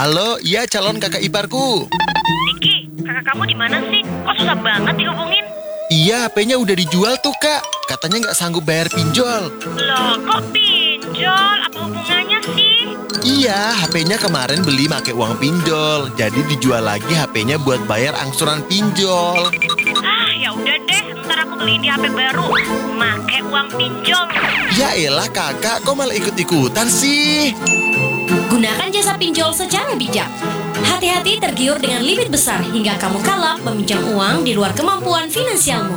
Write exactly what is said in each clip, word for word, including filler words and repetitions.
Halo, iya calon kakak iparku. Diki, kakak kamu di mana sih? Kok susah banget dihubungin? Iya, H P-nya udah dijual tuh kak. Katanya nggak sanggup bayar pinjol. Loh, kok pinjol? Apa hubungannya sih? Iya, H P-nya kemarin beli pakai uang pinjol. Jadi dijual lagi H P-nya buat bayar angsuran pinjol. Ah, ya udah deh, ntar aku beliin di H P baru. Make uang pinjol. Ya elah kakak, kok malah ikut-ikutan sih? Gunakan jasa pinjol secara bijak. Hati-hati tergiur dengan limit besar hingga kamu kalap meminjam uang di luar kemampuan finansialmu.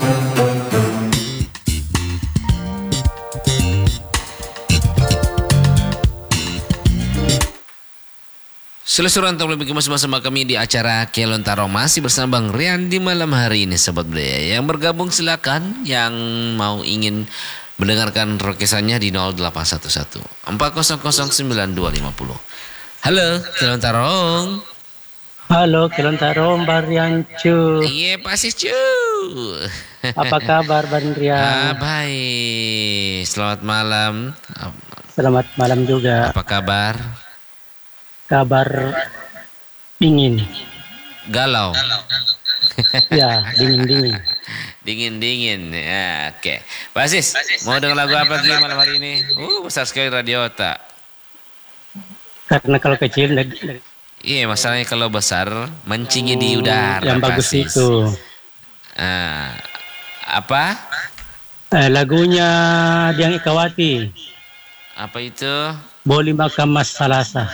Seluruh untuk lebih bersama kami di acara Kelontarong masih bersama Bang Rian di malam hari ini, Sobat Belia. Yang bergabung silakan, yang mau ingin mendengarkan rokesannya di nol delapan satu satu empat nol nol sembilan dua lima nol. Halo, Kelontarong. Halo, Kelontarong, Bang Rian cu. Iya, pasti cu. Apa kabar, Bang Rian? Ah, baik. Selamat malam. Selamat malam juga. Apa kabar? Kabar dingin. Galau. Ya, dingin-dingin. Dingin-dingin. Ya, oke. Okay. Basis, mau dengar lagu apa lagi malam hari ini? Uh, besar sekali radio tak. Karena kalau kecil, iya, masalahnya kalau besar mancingnya di udara. Yang bagus Basis. itu. Ah, apa? Eh, lagunya Diang Ikawati. Apa itu? Boleh makan Mas Salasa.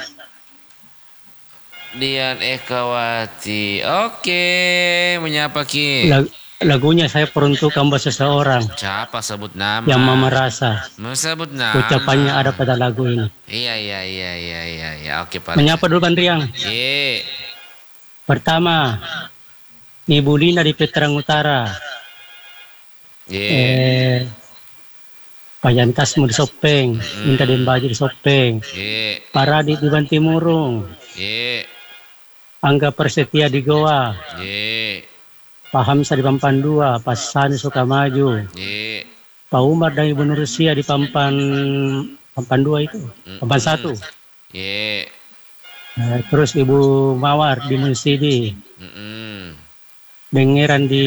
Dian Ekawati. Oke, menyapa Ki. Lag- lagunya saya peruntukkan buat seseorang Siapa sebut nama? yang mama rasa. Mau sebut nama. Ucapannya ada pada lagu ini. Iya, iya, iya, iya, iya, iya. Oke, Pak. Menyapa dulu, Bang Riang. Iya. Pertama, Ibu Lina di Petrang Utara. Iya. Eh, Payantasmu di Sopeng, Minta Dembaji di Sopeng, Iya. Paradi di Bantimurung, Iya. Angga Persetia di Goa, Iya. Pak Hamsa di Pampan dua, Pak Sani Sukamaju, Iya. Pak Umar dan Ibu Nurusia di Pampan Pampan dua itu, Pampan satu. Iya. Eh, terus Ibu Mawar di Munsidi, Mm-mm. Dengeran di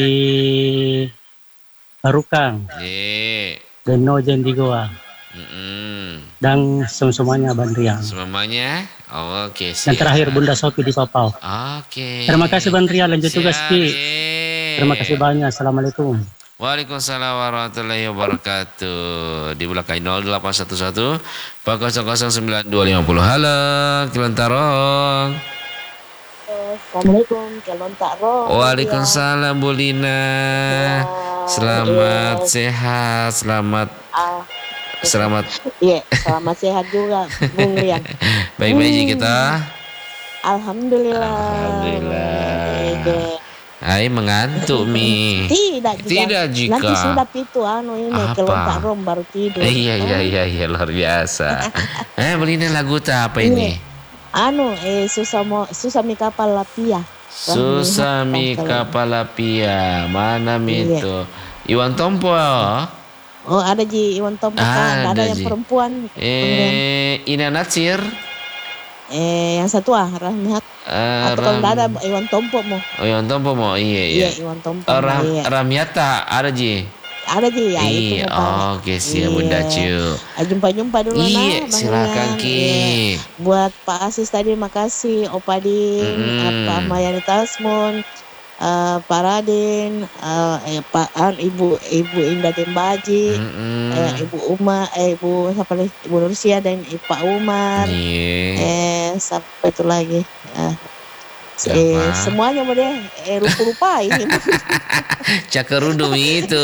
Barukang, Iya. dan Nojen di Goa, Mm-mm. dan semuanya Bang Riang. Semuanya? Oke, Dan siap. terakhir Bunda Sopi di Papau. Oke. Terima kasih Bang Rian, lanjut tugas Siap, Ki. iya. Terima kasih banyak. Assalamualaikum. Waalaikumsalam warahmatullahi wabarakatuh. Di belakang nol delapan satu satu empat nol nol sembilan dua lima nol. Halo, Kelontarong. Assalamualaikum, Kelontarong. Waalaikumsalam Bu Lina. Selamat Iya. sehat, selamat Ah, selamat. iya, selamat sehat juga, Bung Rian. Baik-baik kita. Alhamdulillah. Alhamdulillah. Hai, mengantuk Mi. Tidak juga. Tidak jika. Nanti sudah itu anu ini Apa? Kelontarong baru tidur. Iya iya iya iya luar biasa. Eh, Bu Lina lagu tak apa ini? Anu, eh susah mo susah mi kapal lapia. Susami Kapalapia. Mana Iya. itu? Iwan Tompo. Oh, ada Ji Iwan Tompo kan, Ada, ada yang Ji. perempuan. Bung Rian. Eh, Ina Natsir. Eh, yang satu ah, Rahmihat. Eh, Atau kalau Ram- nggak ada Iwan Tompo mo. Oh, Iwan Tompo mau. Iya iya. Iya, Iwan Tompo. Oh, Ram, iya. Ramiata ada Ji. Ada Ji, ya itu. Iya, Bapak. oke siap Bunda Cu. Ah, jumpa-jumpa dulu Iya, nah, Bang silakan Rian. Ki. Iya. Buat Pak Asis tadi makasih, Opadin, Mm-mm. apa Mayani Tasmun, eh, Pak Radin, eh, eh, Pak An, Ibu Ibu Indah Dembaji, Mm-mm. eh, Ibu Uma, eh, Ibu siapa lagi? Ibu Nursia dan eh, Pak Umar. Iya. Eh, siapa itu lagi? Eh, Siapa? eh, semuanya mau deh, eh, rupa-rupa ini. Cakerudu itu.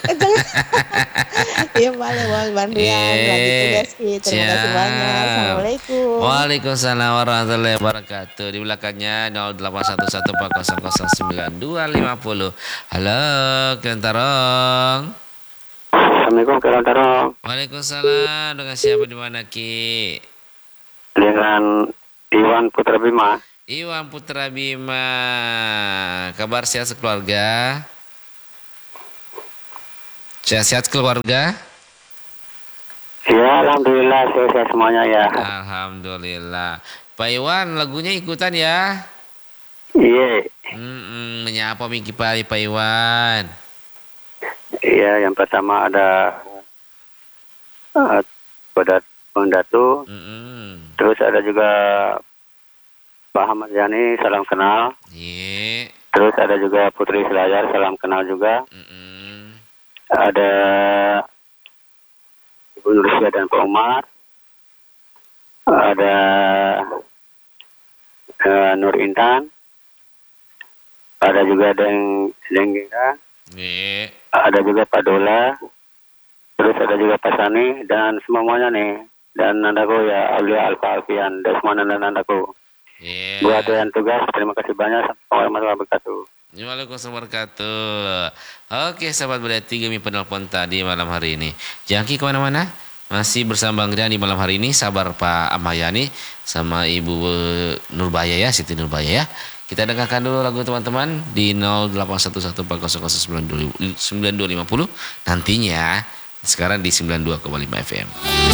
Iya, boleh, boleh, Bang Rian. Iya. Lanjut tugas, Ki. Terima kasih Siap. banyak. Assalamualaikum. Waalaikumsalam warahmatullahi wabarakatuh. Di belakangnya nol delapan satu satu empat nol nol sembilan dua lima nol. Halo, Kelontarong. Assalamualaikum Kelontarong. Waalaikumsalam. Dengan siapa di mana Ki? Dengan Iwan Putra Bima. Iwan Putra Bima. Kabar sehat sekeluarga? Sehat-sehat keluarga? Ya, Alhamdulillah sehat semuanya ya. Alhamdulillah. Pak Iwan lagunya ikutan ya. Iya. Hmm, menyapa Miki Pak Pak Iwan. Iya, yang pertama ada uh, Datu. Hmm. Terus ada juga Pak Ahmad Yani, salam kenal. Iya. Terus ada juga Putri Selayar, salam kenal juga. Hmm. Ada Ibu Nursia dan Pak Umar. Ada uh, Nur Intan. Ada juga Deng Dengira. Iya. Ada juga Pak Dola. Terus ada juga Pak Sani dan semuanya nih. Dan nandaku ya Aulia Alfa Alfian dan semua nanda-nandaku. Iya. Buat yang tugas, terima kasih banyak. Assalamualaikum warahmatullahi wabarakatuh. Waalaikumsalam warahmatullahi. Oke sahabat berarti kami penelpon tadi malam hari ini. Jangan pergi kemana-mana. Masih bersama Bang Rian di malam hari ini. Sabar Pak Amayani sama Ibu Nurbaya ya, Siti Nurbaya ya. Kita dengarkan dulu lagu teman-teman di nol delapan satu satu empat nol nol sembilan dua lima nol. Nantinya sekarang di sembilan puluh dua koma lima F M.